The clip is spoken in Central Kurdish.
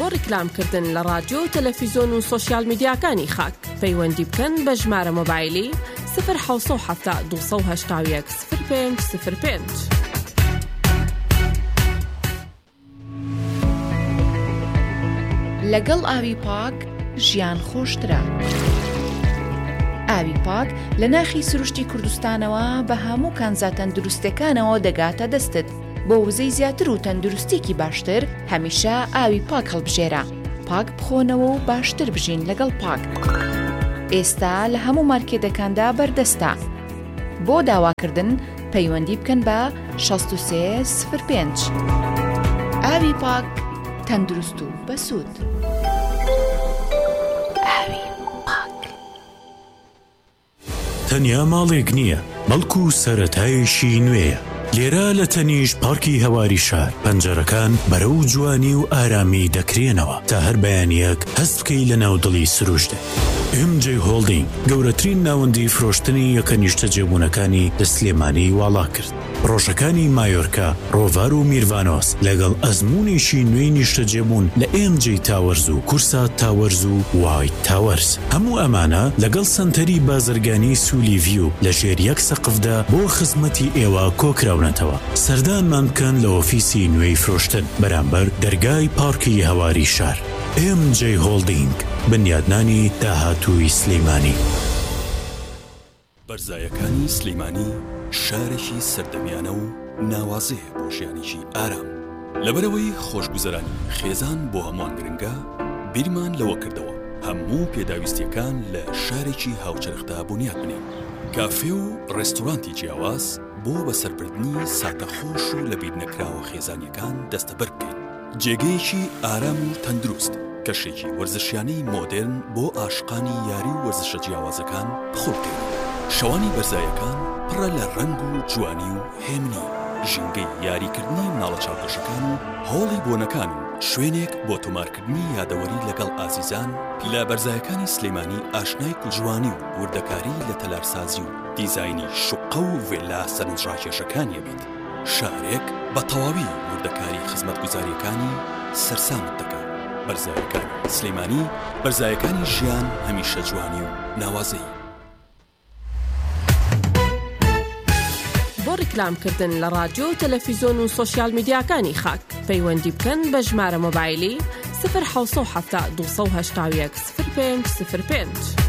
ڕیکلامکردن لە رادیۆ و تەلەڤیزۆن و سۆشیال میدیاکانی خاک پەیوەندی بکەن بە ژمارە مۆبایلی 070 281 0505. لەگەڵ ئاوی پاک ژیان خۆشترە. ئاوی پاک لە ناخی سروشتی کوردستانەوە بە هەموو کانزا تەندروستەکانەوە دەگاتە دەستت. بۆ وزەی زیاتر و تەندروستێکی باشتر هەمیشە ئاوی پاک هەڵبژێرە. پاک بخۆنەوە و باشتر بژین لەگەڵ پاک. ئێستا لە هەموو مارکێتەکاندا بەردەستە. بۆ داواکردن پەیوەندی بکەن بە 6305. ئاوی پاک تەندروست و بەسوود. ئاوی پاک. تەنیا ماڵێک نییە، بەڵکو سەرەتایشی نوێیە. لێرە لە تەنیش پارکی هەواری شار پەنجەرەکان بەرەو جوانی و ئارامی دەکرێنەوە تا هەر بەیانیەک هەست بکەی لە ناودڵی سروشتێ. MJ هۆڵدینگ گەورەترین ناوەندی فرۆشتنی یەکە نیشتە جێبوونەکانی لە سلێمانی واڵا کرد. ڕۆژەکانی مایۆرکا، ڕۆڤار و میروانۆس لەگەڵ ئەزمونێکی نوێی نیشتە جێبوون لە MJ تاوەرز و کورسا تاوەرز و وایت تاوەرز. هەموو ئەمانە لەگەڵ سنتەری بازرگانی سولی ڤیو لە ژێر یەک سەقفدا بۆ خزمەتی ئێوە کۆکراونەتەوە. سەردانمان بکەن لە ئۆفیسی نوێی فرۆشتن بەرامبەر دەرگای پارکی هەواری شار. MJ هۆڵدینگ، بنیادنانی داهاتووی سلەیمانی. بەرزایەکانی سلەیمانی شارێکی سەردەمیانە و ناوازەیە بۆ ژیانێکی ئارام. لەبەرەوەی خۆشگوزەرانی خێزان بۆ هەمووان گرنگە، بیرمان لەوە کردەوە هەموو پێداویستیەکان لە شارێکی هاوچەرخدا بنیاد بنێن. کافێ و ڕێستۆرانتی جیاواز بۆ بەسەربردنی ساتەخۆش و لە بیر نەکراوە خێزانیەکان دەستەبەر بکەین. جێگەیەکی ئارام و تەندروست، کەشێکی وەرزشیانەی مۆدرن بۆ عاشقانی یاری و وەرزشە جیاوازەکان بخۆ بکەین. شەوانی بەرزایەکان پڕە لە ڕەنگ و جوانی و هێمنی، ژینگەی یاریکردنی مناڵە چاوپێشەکان و هۆڵی بۆنەکان و شوێنێک بۆ تۆمارکردنی یادەوەری لەگەڵ ئازیزان. لە بەرزایەکانی سلەیمانی ئاشنای کوجوانی و وردەکاری لە تەلارسازی و دیزاینی شوقە و ڤێلا سەرنجڕاکێشەکانی بیت. شارێک بە تەواوی وردەکاری خزمەتگوزاریەکانی سەرسامت دەکات. بەرزایەکانی سلەیمانی، بەرزایەکانی ژیان هەمیشە جوانی و ناوازەی. بۆ ڕیکلامکردن لە رادیۆ و تەلەڤیزۆن و سۆشیال میدیاکانی خاک پەیوەندی بکەن بە ژمارە مۆبایلی 070 281 0505.